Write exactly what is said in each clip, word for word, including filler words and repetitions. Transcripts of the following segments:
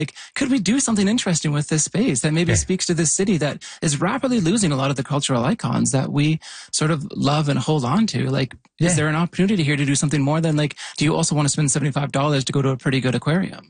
like, could we do something interesting with this space that maybe yeah. speaks to this city that is rapidly losing a lot of the cultural icons that we sort of love and hold on to? Like, yeah. is there an opportunity here to do something more than, like, do you also want to spend seventy-five dollars to go to a pretty good aquarium?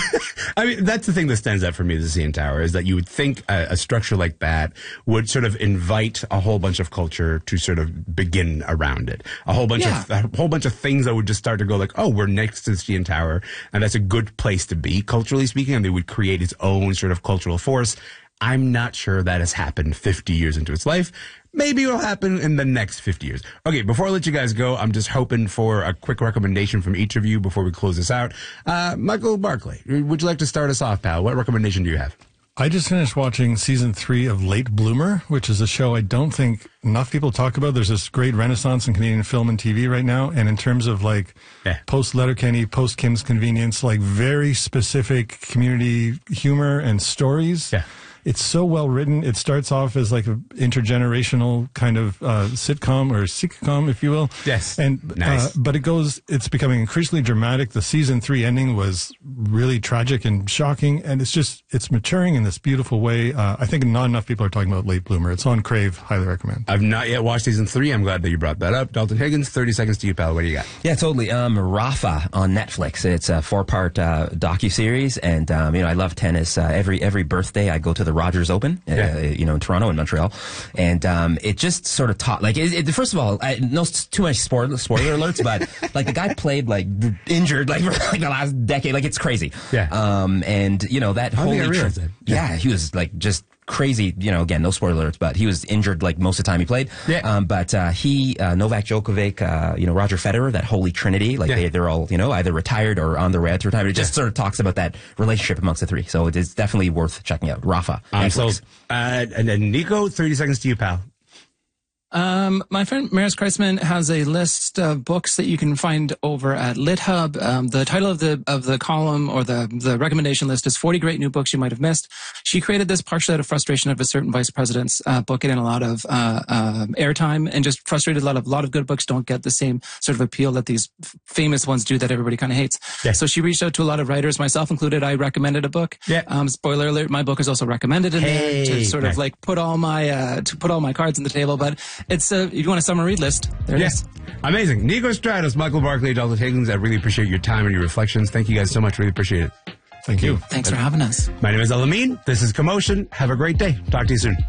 I mean, that's the thing that stands out for me as the C N Tower, is that you would think a, a structure like that would sort of invite a whole bunch of culture to sort of begin around it. A whole bunch Yeah. of a whole bunch of things that would just start to go like, oh, we're next to the C N Tower, and that's a good place to be, culturally speaking, and they would create its own sort of cultural force. I'm not sure that has happened fifty years into its life. Maybe it'll happen in the next fifty years. Okay, before I let you guys go, I'm just hoping for a quick recommendation from each of you before we close this out. Uh, Michael Barclay, would you like to start us off, pal? What recommendation do you have? I just finished watching season three of Late Bloomer, which is a show I don't think enough people talk about. There's this great renaissance in Canadian film and T V right now. And in terms of like yeah. post Letterkenny, post Kim's Convenience, like very specific community humor and stories. Yeah. It's so well written. It starts off as like an intergenerational kind of uh, sitcom or sitcom, if you will. Yes. And nice. uh, but it goes. It's becoming increasingly dramatic. The season three ending was really tragic and shocking, and it's just it's maturing in this beautiful way. Uh, I think not enough people are talking about Late Bloomer. It's on Crave. Highly recommend. I've not yet watched season three. I'm glad that you brought that up. Dalton Higgins, thirty seconds to you, pal. What do you got? Yeah, totally. Um, Rafa on Netflix. It's a four-part uh, docu-series, and um, you know I love tennis. Uh, every every birthday I go to the Rogers Open, uh, Yeah. you know, in Toronto and Montreal, and um, it just sort of taught. Like, it, it, first of all, I, no too much spoiler spoiler alerts, but like the guy played like injured like for like the last decade. Like, it's crazy. Yeah. Um, and you know that I don't whole think I realized that. Yeah. yeah, he was like just. Crazy, you know, again, no spoiler alerts, but he was injured like most of the time he played. Yeah. Um, but uh, he, uh, Novak Djokovic, uh, you know, Roger Federer, that holy trinity, like Yeah. they, they're all, you know, either retired or on their way out to retirement. It just Yeah. sort of talks about that relationship amongst the three. So it is definitely worth checking out. Rafa. I'm Netflix. sold. Uh, and then Nico, thirty seconds to you, pal. Um, my friend Maris Kreisman has a list of books that you can find over at LitHub. Um, the title of the of the column or the the recommendation list is forty Great New Books You Might Have Missed. She created this partially out of frustration of a certain vice president's uh, book getting a lot of uh, uh, airtime, and just frustrated a lot of a lot of good books don't get the same sort of appeal that these f- famous ones do that everybody kind of hates. Yeah. So she reached out to a lot of writers, myself included. I recommended a book. Yeah. Um, spoiler alert: my book is also recommended in Hey. there to sort of Nice. like put all my uh, to put all my cards on the table. But it's uh, if you want a summer read list, there it Yeah. is. Amazing. Nico Stratus, Michael Barclay, Dalton Higgins, I really appreciate your time and your reflections. Thank you guys so much. Really appreciate it. Thank you. Thanks for having us. My name is Elamine. This is Commotion. Have a great day. Talk to you soon.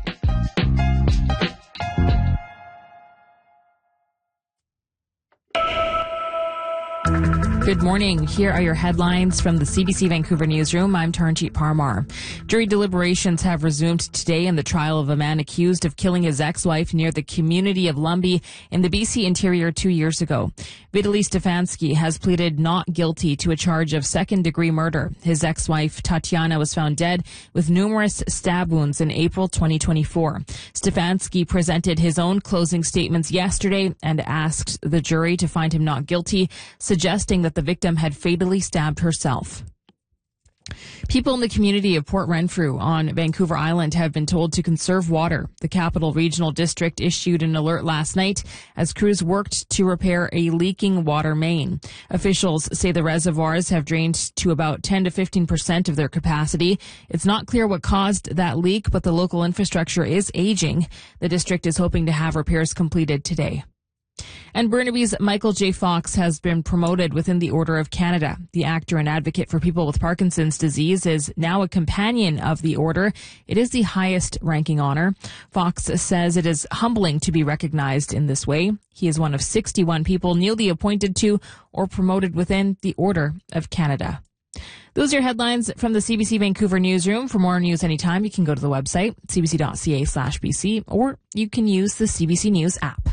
Good morning. Here are your headlines from the C B C Vancouver newsroom. I'm Taranjeet Parmar. Jury deliberations have resumed today in the trial of a man accused of killing his ex-wife near the community of Lumbee in the B C interior two years ago. Vitaly Stefanski has pleaded not guilty to a charge of second-degree murder. His ex-wife, Tatiana, was found dead with numerous stab wounds in April twenty twenty-four. Stefanski presented his own closing statements yesterday and asked the jury to find him not guilty, suggesting that the victim had fatally stabbed herself. People in the community of Port Renfrew on Vancouver Island have been told to conserve water. The Capital Regional District issued an alert last night as crews worked to repair a leaking water main. Officials say the reservoirs have drained to about ten to fifteen percent of their capacity. It's not clear what caused that leak, but the local infrastructure is aging. The district is hoping to have repairs completed today. And Burnaby's Michael J. Fox has been promoted within the Order of Canada. The actor and advocate for people with Parkinson's disease is now a companion of the order. It is the highest ranking honor. Fox says it is humbling to be recognized in this way. He is one of sixty-one people newly appointed to or promoted within the Order of Canada. Those are your headlines from the C B C Vancouver newsroom. For more news anytime, you can go to the website, c b c dot c a slash b c, or you can use the C B C News app.